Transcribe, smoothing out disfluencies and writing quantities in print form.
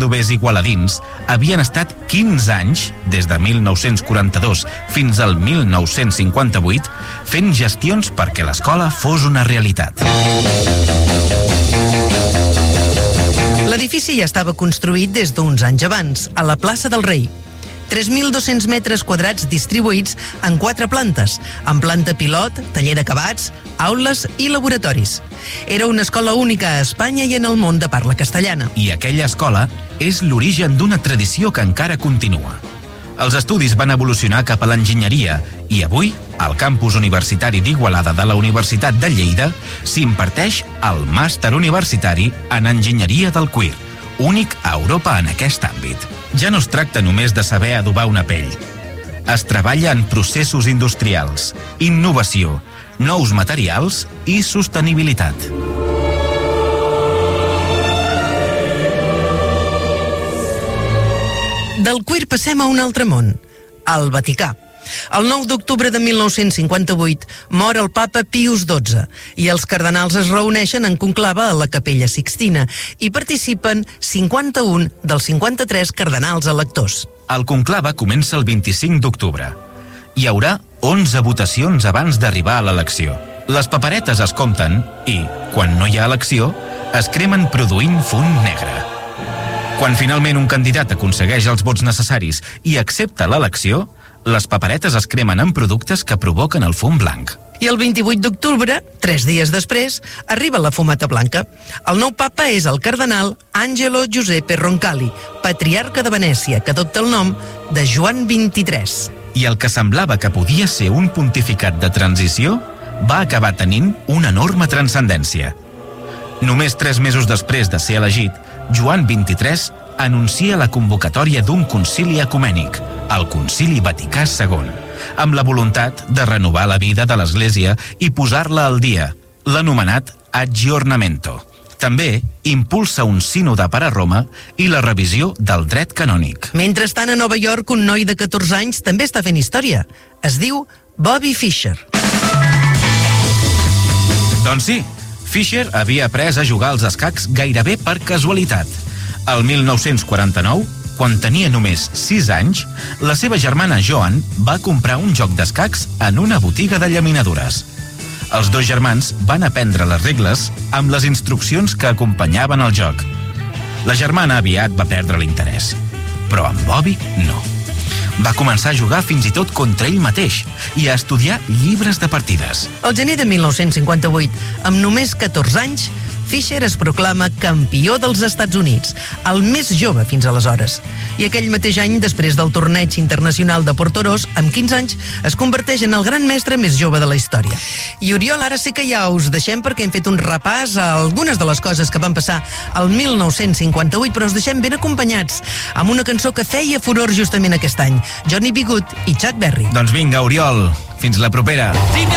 adobers igualadins havien estat 15 anys, des de 1942 fins al 1958, fent gestions perquè l'escola fos una realitat. L'edifici ja estava construït des d'uns anys abans, a la plaça del Rei. 3.200 metres quadrats distribuïts en 4 plantes, amb planta pilot, taller d'acabats, aules i laboratoris. Era una escola única a Espanya i en el món de parla castellana. I aquella escola és l'origen d'una tradició que encara continua. Els estudis van evolucionar cap a l'enginyeria i avui, al campus universitari d'Igualada de la Universitat de Lleida, s'imparteix el màster universitari en enginyeria del cuir, únic a Europa en aquest àmbit. Ja no es tracta només de saber adobar una pell. Es treballa en processos industrials, innovació, nous materials i sostenibilitat. Del cuir passem a un altre món, al Vaticà. El 9 d'octubre de 1958 mor el papa Pius XII i els cardenals es reuneixen en conclave a la Capella Sixtina i participen 51 dels 53 cardenals electors. El conclave comença el 25 d'octubre. Hi haurà 11 votacions abans d'arribar a l'elecció. Les paperetes es compten i, quan no hi ha elecció, es cremen produint fum negre. Quan finalment un candidat aconsegueix els vots necessaris i accepta l'elecció, les paperetes es cremen en productes que provoquen el fum blanc. I el 28 d'octubre, 3 dies després, arriba la fumata blanca. El nou papa és el cardenal Angelo Giuseppe Roncalli, patriarca de Venècia, que adopta el nom de Joan XXIII. I el que semblava que podia ser un pontificat de transició va acabar tenint una enorme transcendència. Només 3 mesos després de ser elegit, Joan XXIII anuncia la convocatòria d'un concili ecumènic, el Concili Vaticà II, amb la voluntat de renovar la vida de l'Església i posar-la al dia, l'anomenat aggiornamento. També impulsa un sínode per a Roma i la revisió del dret canònic. Mentrestant, a Nova York, un noi de 14 anys també està fent història. Es diu Bobby Fischer. Doncs sí, Fischer havia après a jugar als escacs gairebé per casualitat. El 1949, quan tenia només 6 anys, la seva germana Joan va comprar un joc d'escacs en una botiga de llaminadures. Els 2 germans van aprendre les regles amb les instruccions que acompanyaven el joc. La germana aviat va perdre l'interès, però en Bobby no. Va començar a jugar fins i tot contra ell mateix i a estudiar llibres de partides. Al gener de 1958, amb només 14 anys, Fischer es proclama campió dels Estats Units, el més jove fins aleshores. I aquell mateix any, després del torneig internacional de Portoroz, amb 15 anys, es converteix en el gran mestre més jove de la història. I Oriol, ara sí que ja us deixem perquè hem fet un repàs a algunes de les coses que van passar al 1958, però us deixem ben acompanyats amb una cançó que feia furor justament aquest any, Johnny B. Goode i Chuck Berry. Doncs vinga, Oriol, fins la propera.